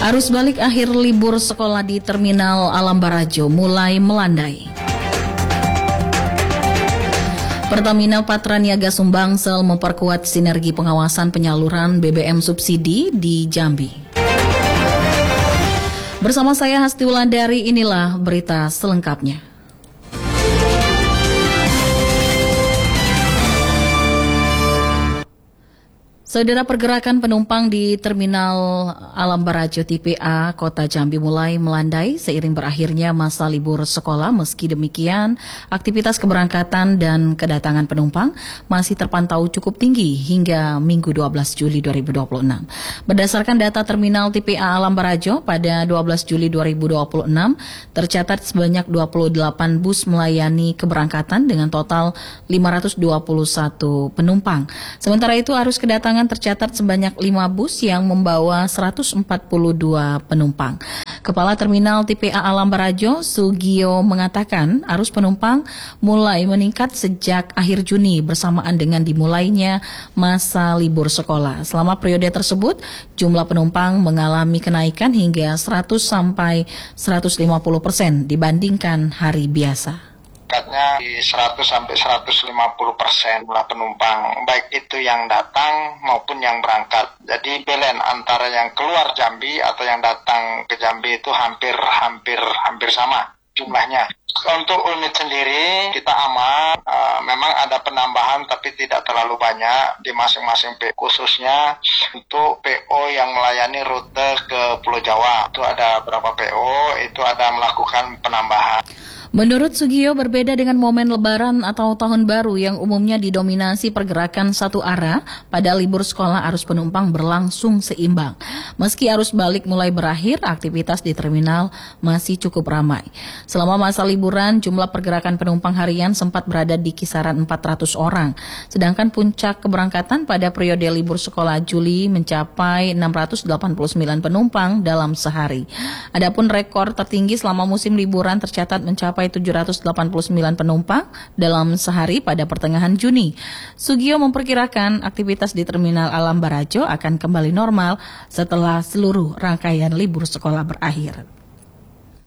Arus balik akhir libur sekolah di Terminal Alam Barajo mulai melandai. Pertamina Patraniaga Sumbangsel memperkuat sinergi pengawasan penyaluran BBM subsidi di Jambi. Bersama saya Hasti Wulandari, inilah berita selengkapnya. Saudara, pergerakan penumpang di Terminal Alam Barajo TPA Kota Jambi mulai melandai seiring berakhirnya masa libur sekolah. Meski demikian, aktivitas keberangkatan dan kedatangan penumpang masih terpantau cukup tinggi hingga Minggu 12 Juli 2026. Berdasarkan data Terminal TPA Alam Barajo, pada 12 Juli 2026 tercatat sebanyak 28 bus melayani keberangkatan dengan total 521 penumpang. Sementara itu, arus kedatangan tercatat sebanyak 5 bus yang membawa 142 penumpang. Kepala Terminal TPA Alam Barajo, Sugio, mengatakan arus penumpang mulai meningkat sejak akhir Juni bersamaan dengan dimulainya masa libur sekolah. Selama periode tersebut, jumlah penumpang mengalami kenaikan hingga 100 sampai 150% dibandingkan hari biasa. Di 100 sampai 150% jumlah penumpang, baik itu yang datang maupun yang berangkat. Jadi balance antara yang keluar Jambi atau yang datang ke Jambi itu hampir sama jumlahnya. Untuk unit sendiri kita aman, memang ada penambahan tapi tidak terlalu banyak di masing-masing PO, khususnya untuk PO yang melayani rute ke Pulau Jawa. Itu ada berapa PO, itu ada melakukan penambahan. Menurut Sugio, berbeda dengan momen Lebaran atau Tahun Baru yang umumnya didominasi pergerakan satu arah, pada libur sekolah arus penumpang berlangsung seimbang. Meski arus balik mulai berakhir, aktivitas di terminal masih cukup ramai. Selama masa liburan, jumlah pergerakan penumpang harian sempat berada di kisaran 400 orang. Sedangkan puncak keberangkatan pada periode libur sekolah Juli mencapai 689 penumpang dalam sehari. Adapun rekor tertinggi selama musim liburan tercatat mencapai 789 penumpang dalam sehari pada pertengahan Juni. Sugio memperkirakan aktivitas di Terminal Alam Barajo akan kembali normal setelah seluruh rangkaian libur sekolah berakhir.